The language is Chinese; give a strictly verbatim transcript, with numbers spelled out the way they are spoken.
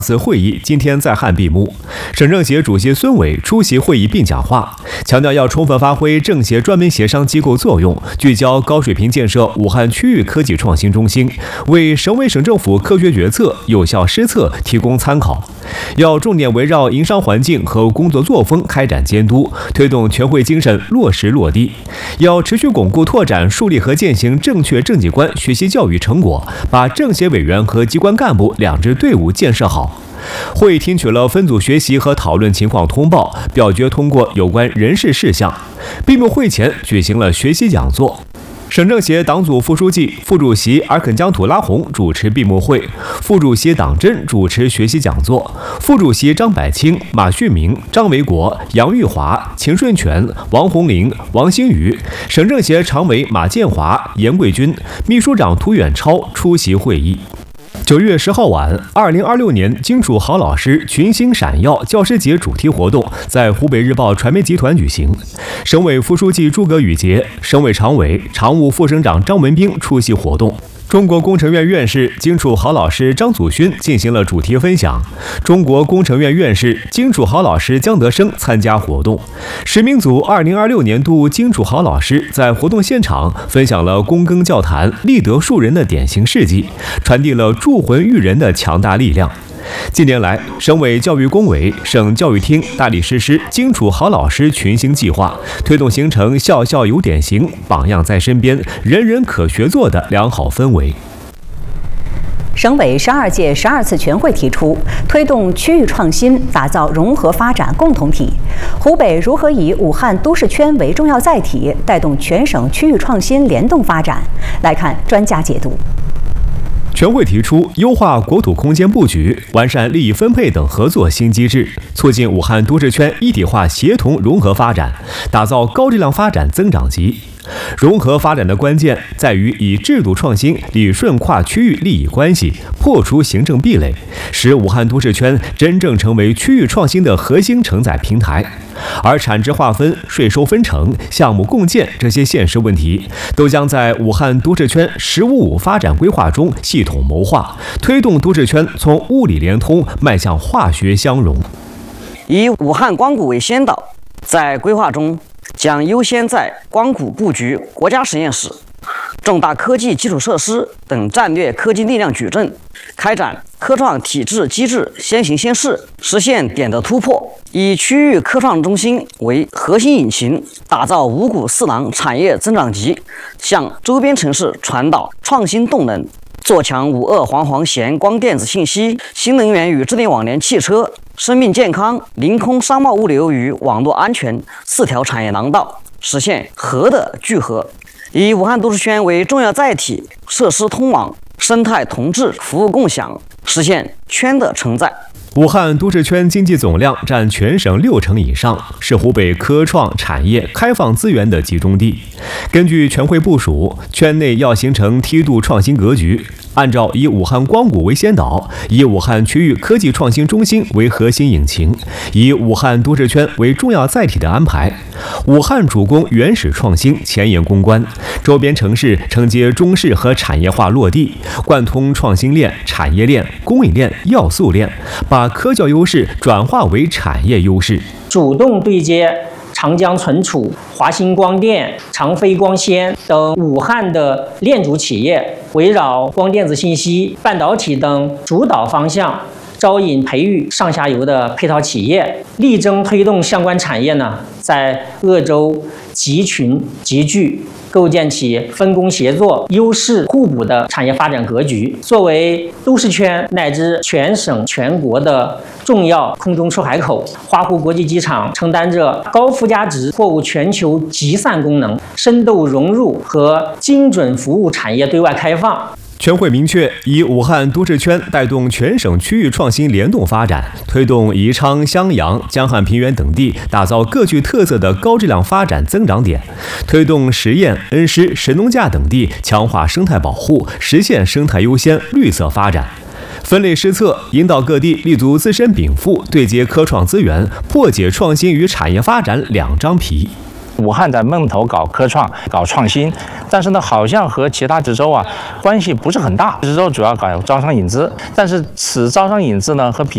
此会议今天在汉闭幕，省政协主席孙伟出席会议并讲话，强调要充分发挥政协专门协商机构作用，聚焦高水平建设武汉区域科技创新中心，为省委省政府科学决策、有效施策提供参考。要重点围绕营商环境和工作作风开展监督，推动全会精神落实落地。要持续巩固拓展、树立和践行正确政绩观学习教育成果，把政协委员和机关干部两支队伍建设好。会听取了分组学习和讨论情况通报，表决通过有关人事事项。闭幕会前举行了学习讲座。省政协党组副书记、副主席尔肯江土拉洪主持闭幕会，副主席党珍主持学习讲座，副主席张百清、马旭明、张维国、杨玉华、秦顺全、王红林、王新宇，省政协常委马建华、严贵军，秘书长涂远超出席会议。九月十号晚，二零二六年金楚好老师群星闪耀教师节主题活动在湖北日报传媒集团举行。省委副书记诸葛宇杰、省委常委、常务副省长张文斌出席活动。中国工程院院士、金楚好老师张祖勋进行了主题分享。中国工程院院士、金楚好老师姜德生参加活动。实名组二零二六年度金楚好老师在活动现场分享了躬耕教坛、立德树人的典型事迹，传递了铸魂育人的强大力量。近年来，省委教育工委、省教育厅大力实施金楚好老师群星计划，推动形成校校有典型、榜样在身边、人人可学做的良好氛围。 省委十二届十二次全会提出，推动区域创新，打造融合发展共同体。湖北如何以武汉都市圈为重要载体，带动全省区域创新联动发展？来看专家解读。 全会提出优化国土空间布局、完善利益分配等合作新机制，促进武汉都市圈一体化协同融合发展，打造高质量发展增长极。融合发展的关键在于以制度创新理顺跨区域利益关系，破除行政壁垒，使武汉都市圈真正成为区域创新的核心承载平台。而产值划分、税收分成、项目共建这些现实问题，都将在武汉都市圈“十五五”发展规划中系统谋划，推动都市圈从物理联通迈向化学相融。 以武汉光谷为先导，在规划中将优先在光谷布局国家实验室、重大科技基础设施等战略科技力量矩阵，开展科创体制机制先行先试，实现点的突破。以区域科创中心为核心引擎，打造五谷四囊产业增长极，向周边城市传导创新动能，做强五二环环衔光电子信息、新能源与智能网联汽车、生命健康、临空商贸物流与网络安全四条产业廊道，实现核的聚合。以武汉都市圈为重要载体，设施通网、生态同质、服务共享，实现圈的承载。 武汉都市圈经济总量占全省六成以上，是湖北科创产业开放资源的集中地。根据全会部署，圈内要形成梯度创新格局，按照以武汉光谷为先导，以武汉区域科技创新中心为核心引擎，以武汉都市圈为重要载体的安排。武汉主攻原始创新，前沿攻关，周边城市承接中式和产业化落地，贯通创新链、产业链、供应链、要素链，把科教优势转化为产业优势， 主动对接长江存储、华星光电、长飞光纤等武汉的链主企业，围绕光电子信息、半导体等主导方向，招引培育上下游的配套企业，力争推动相关产业呢，在鄂州集群集聚，构建起分工协作、优势互补的产业发展格局。作为都市圈乃至全省全国的重要空中出海口，花湖国际机场承担着高附加值货物全球集散功能，深度融入和精准服务产业对外开放。 全会明确，以武汉都市圈带动全省区域创新联动发展，推动宜昌、襄阳、江汉平原等地打造各具特色的高质量发展增长点，推动十堰、恩施、神农架等地强化生态保护，实现生态优先、绿色发展。分类施策，引导各地立足自身禀赋，对接科创资源，破解创新与产业发展两张皮。 武汉在闷头搞科创、搞创新，但是呢，好像和其他直州啊关系不是很大。直州主要搞招商引资，但是此招商引资呢和比